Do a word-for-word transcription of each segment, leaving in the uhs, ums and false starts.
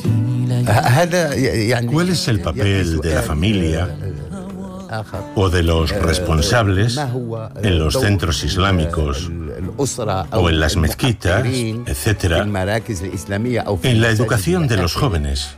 ¿Cuál es el papel de la familia o de los responsables en los centros islámicos o en las mezquitas, etcétera, en la educación de los jóvenes,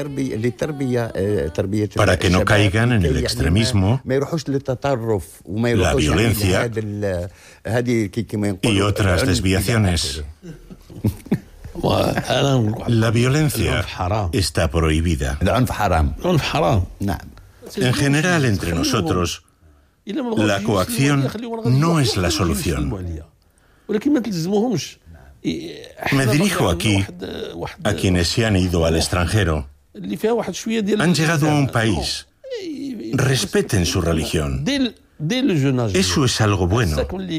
para que no caigan en el extremismo, la violencia y otras desviaciones? La violencia está prohibida. En general, entre nosotros, la coacción no es la solución. Me dirijo aquí a quienes se han ido al extranjero. Han llegado a un país. Respeten su religión. Eso es algo bueno.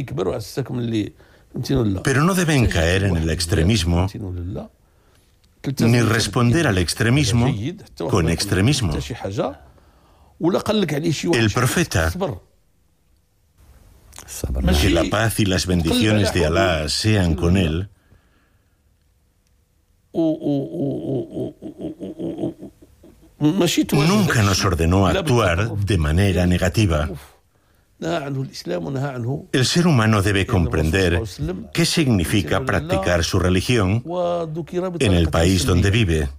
Pero no deben caer en el extremismo ni responder al extremismo con extremismo. El profeta, que la paz y las bendiciones de Alá sean con él, nunca nos ordenó actuar de manera negativa. El ser humano debe comprender qué significa practicar su religión en el país donde vive.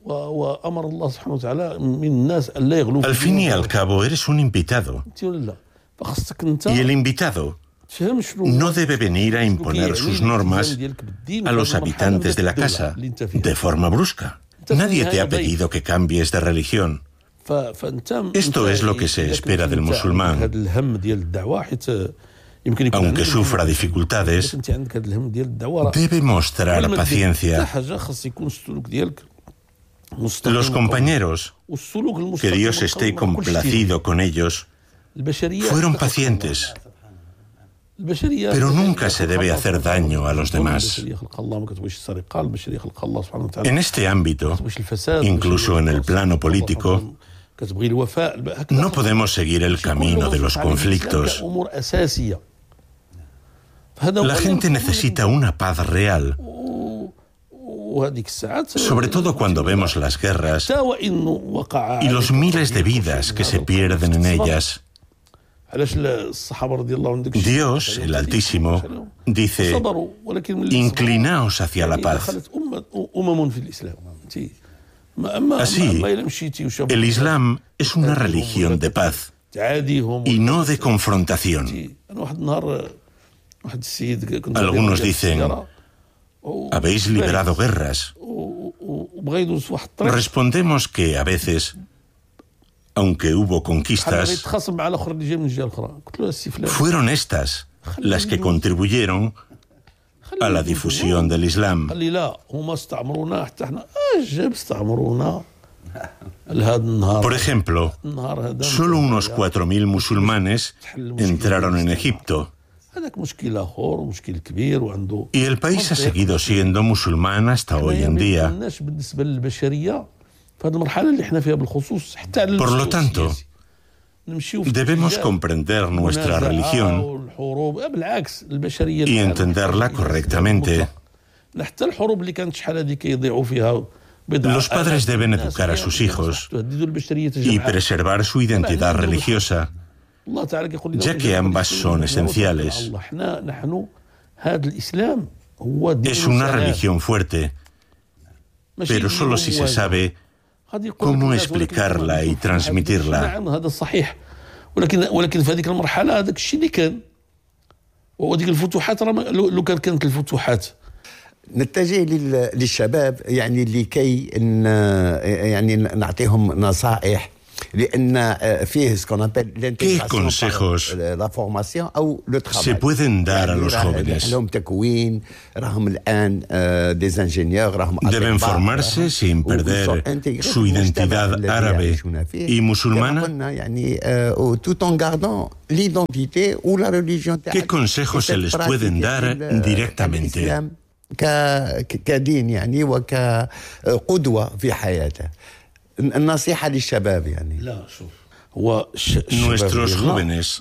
Al fin y al cabo, eres un invitado. Y el invitado no debe venir a imponer sus normas a los habitantes de la casa de forma brusca. Nadie te ha pedido que cambies de religión. Esto es lo que se espera del musulmán. Aunque sufra dificultades, debe mostrar paciencia. Los compañeros, que Dios esté complacido con ellos, fueron pacientes, pero nunca se debe hacer daño a los demás. En este ámbito, incluso en el plano político, no podemos seguir el camino de los conflictos. La gente necesita una paz real, sobre todo cuando vemos las guerras y los miles de vidas que se pierden en ellas. Dios, el Altísimo, dice: inclinaos hacia la paz. Así, el Islam es una religión de paz y no de confrontación. Algunos dicen: habéis liberado guerras. Respondemos que a veces, aunque hubo conquistas, fueron estas las que contribuyeron a la difusión del Islam. Por ejemplo, solo unos cuatro mil musulmanes entraron en Egipto. Y el país ha seguido siendo musulmán hasta hoy en día. Por lo tanto, debemos comprender nuestra religión y entenderla correctamente. Los padres deben educar a sus hijos y preservar su identidad religiosa, ya que ambas son esenciales. Es una religión fuerte, pero solo si se sabe cómo explicarla y transmitirla. نتجه للشباب يعني لكي يعني نعطيهم نصائح لأن فيه ce qu'on appelle l'intégration, la formation ou le travail. Se pueden dar a los jóvenes. لهم تكوين راهم الآن des ingénieurs راهم deben formarse sin perder su identidad árabe y musulmana. يعني tout en gardant l'identité ou la religion. ¿Qué consejos se les pueden dar directamente? كدين يعني وكقدوة في حياته. النصيحة للشباب يعني. لا شوف. هو nuestros jóvenes,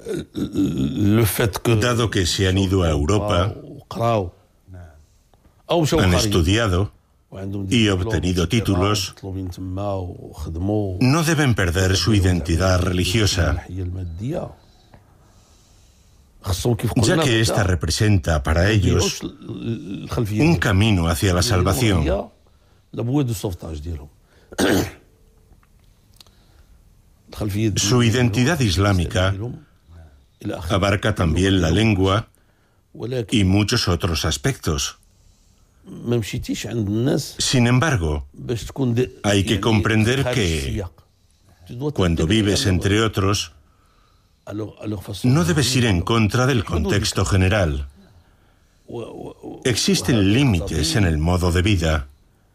dado que se han ido a Europa, han estudiado y obtenido títulos, no deben perder su identidad religiosa, ya que ésta representa para ellos un camino hacia la salvación. Su identidad islámica abarca también la lengua y muchos otros aspectos. Sin embargo, hay que comprender que cuando vives entre otros, no debes ir en contra del contexto general. Existen límites en el modo de vida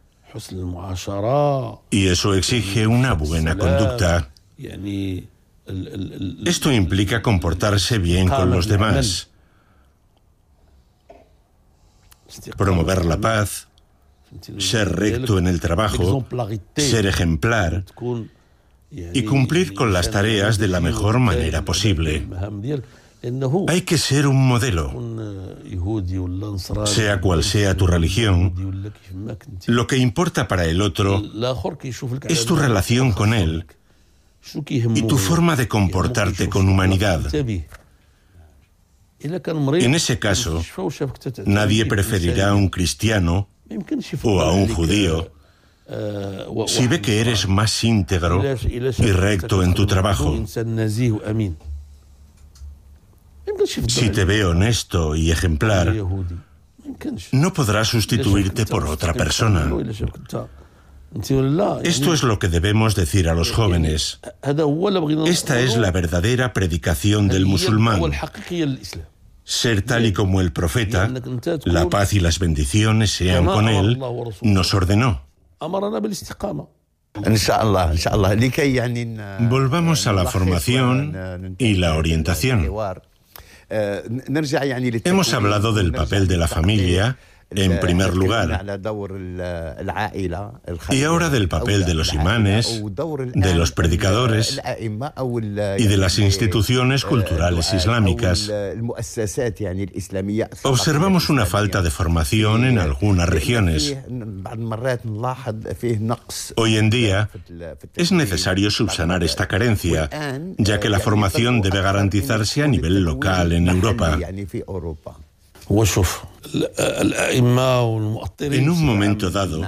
y eso exige una buena conducta. Esto implica comportarse bien con los demás, promover la paz, ser recto en el trabajo, ser ejemplar y cumplir con las tareas de la mejor manera posible. Hay que ser un modelo. Sea cual sea tu religión, lo que importa para el otro es tu relación con él y tu forma de comportarte con humanidad. En ese caso, nadie preferirá a un cristiano o a un judío si ve que eres más íntegro y recto en tu trabajo. Si te ve honesto y ejemplar, no podrás sustituirte por otra persona. Esto es lo que debemos decir a los jóvenes. Esta es la verdadera predicación del musulmán. Ser tal y como el profeta, la paz y las bendiciones sean con él, nos ordenó. Volvamos a la formación y la orientación. Hemos hablado del papel de la familia, en primer lugar, y ahora del papel de los imanes, de los predicadores y de las instituciones culturales islámicas. Observamos una falta de formación en algunas regiones. Hoy en día es necesario subsanar esta carencia, ya que la formación debe garantizarse a nivel local en Europa. En un momento dado,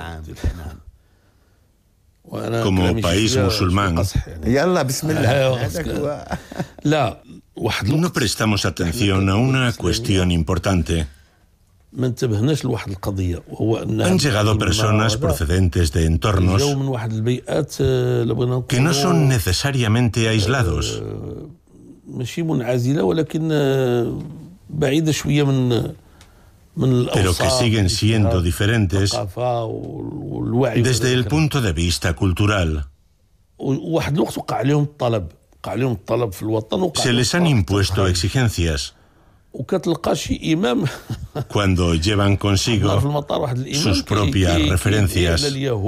como país musulmán, no prestamos atención a una cuestión importante. Han llegado personas procedentes de entornos que no son necesariamente aislados, pero que siguen siendo diferentes desde el punto de vista cultural. Se les han impuesto exigencias cuando llevan consigo sus propias referencias.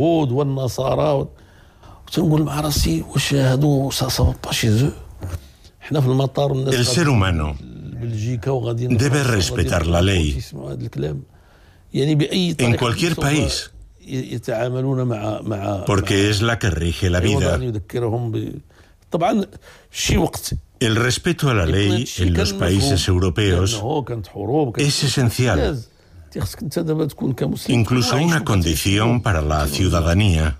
El ser humano debe respetar la ley en cualquier país, porque es la que rige la vida. El respeto a la ley en los países europeos es esencial, incluso una condición para la ciudadanía.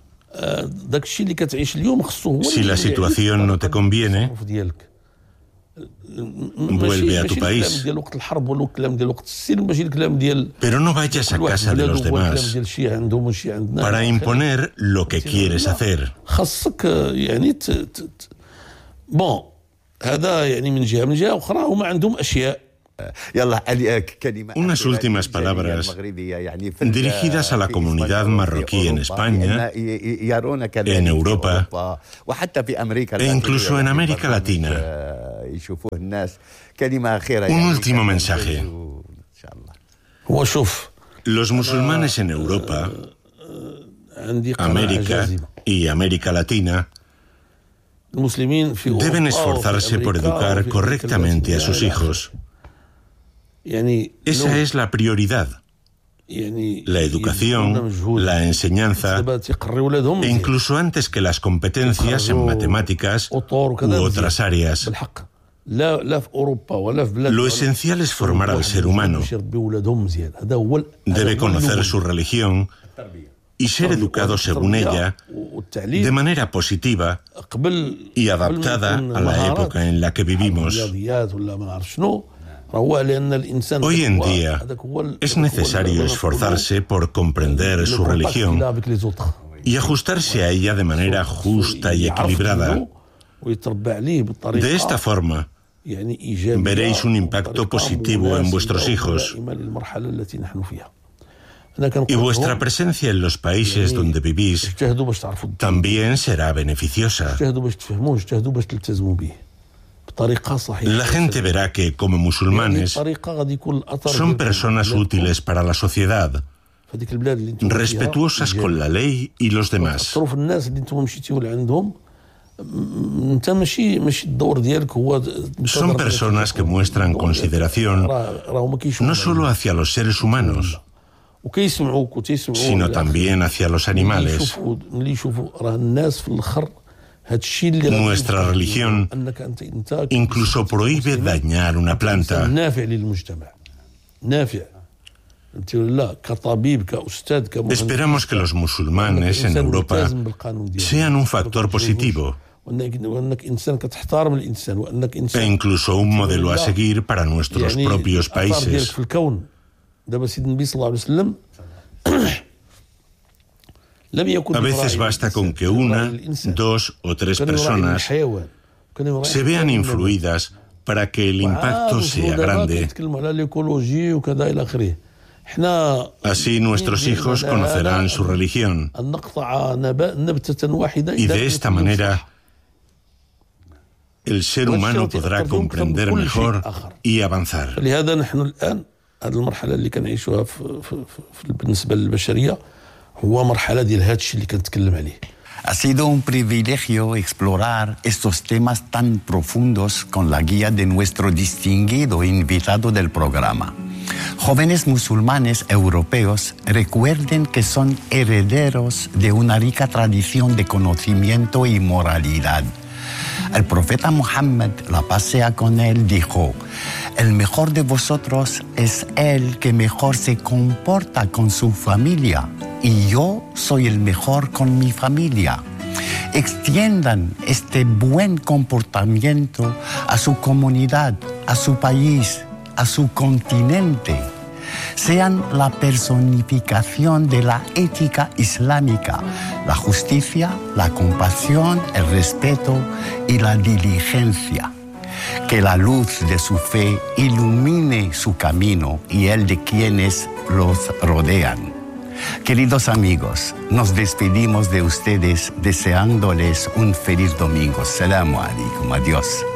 Si la situación no te conviene, vuelve a tu país, pero no vayas a casa de los demás para imponer lo que quieres hacer. Unas últimas palabras dirigidas a la comunidad marroquí en España, en Europa e incluso en América Latina. Un último mensaje. Los musulmanes en Europa, América y América Latina deben esforzarse por educar correctamente a sus hijos. Esa es la prioridad. la educación, la enseñanza, e incluso antes que las competencias en matemáticas u otras áreas. Lo esencial es formar al ser humano. Debe conocer su religión y ser educado según ella, de manera positiva y adaptada a la época en la que vivimos. Hoy en día es necesario esforzarse por comprender su religión y ajustarse a ella de manera justa y equilibrada. De esta forma, veréis un impacto positivo en vuestros hijos. Y vuestra presencia en los países donde vivís también será beneficiosa. La gente verá que, como musulmanes, son personas útiles para la sociedad, respetuosas con la ley y los demás. Son personas que muestran consideración no solo hacia los seres humanos, sino también hacia los animales. Nuestra religión incluso prohíbe dañar una planta. Esperamos que los musulmanes en Europa sean un factor positivo e incluso un modelo a seguir para nuestros propios países. A veces basta con que una, dos o tres personas se vean influidas para que el impacto sea grande. Así nuestros hijos conocerán su religión y de esta manera el ser humano podrá comprender mejor y avanzar. Ha sido un privilegio explorar estos temas tan profundos con la guía de nuestro distinguido invitado del programa. Jóvenes musulmanes europeos, recuerden que son herederos de una rica tradición de conocimiento y moralidad. El profeta Muhammad, la paz sea con él, dijo: el mejor de vosotros es el que mejor se comporta con su familia, y yo soy el mejor con mi familia. Extiendan este buen comportamiento a su comunidad, a su país, a su continente. Sean la personificación de la ética islámica, la justicia, la compasión, el respeto y la diligencia. Que la luz de su fe ilumine su camino y el de quienes los rodean. Queridos amigos, nos despedimos de ustedes deseándoles un feliz domingo. Salamu alaikum. Adiós.